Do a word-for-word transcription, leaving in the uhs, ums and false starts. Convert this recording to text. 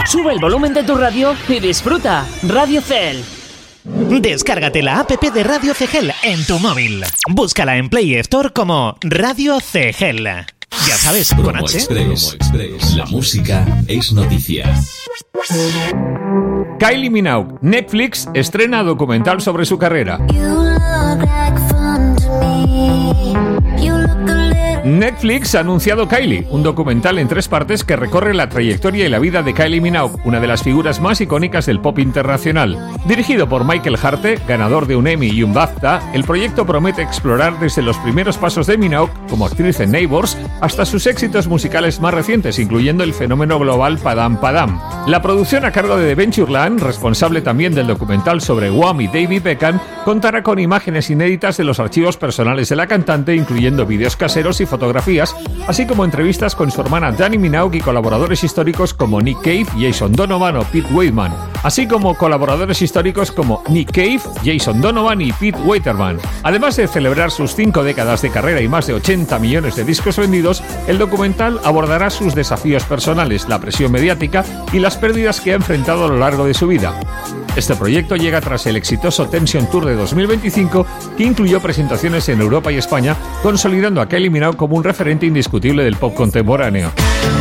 Sube el volumen de tu radio y disfruta. Radio C G L. Descárgate la app de Radio C G L en tu móvil. Búscala en Play Store como Radio C G L. Ya sabes, con Promo H. Express. Promo Express. La música es noticia. Kylie Minogue. Netflix estrena documental sobre su carrera. Netflix ha anunciado Kylie, un documental en tres partes que recorre la trayectoria y la vida de Kylie Minogue, una de las figuras más icónicas del pop internacional. Dirigido por Michael Harte, ganador de un Emmy y un BAFTA, el proyecto promete explorar desde los primeros pasos de Minogue como actriz en Neighbours hasta sus éxitos musicales más recientes, incluyendo el fenómeno global Padam Padam. La producción a cargo de The Venture Land, responsable también del documental sobre Wham y David Beckham, contará con imágenes inéditas de los archivos personales de la cantante, incluyendo vídeos caseros y fotografías, así como entrevistas con su hermana Dannii Minogue y colaboradores históricos como Nick Cave, Jason Donovan o Pete Waitman, así como colaboradores históricos como Nick Cave, Jason Donovan y Pete Waiterman. Además de celebrar sus cinco décadas de carrera y más de ochenta millones de discos vendidos, el documental abordará sus desafíos personales, la presión mediática y las pérdidas que ha enfrentado a lo largo de su vida. Este proyecto llega tras el exitoso Tension Tour de dos mil veinticinco, que incluyó presentaciones en Europa y España, consolidando a Kylie Minogue como un referente indiscutible del pop contemporáneo.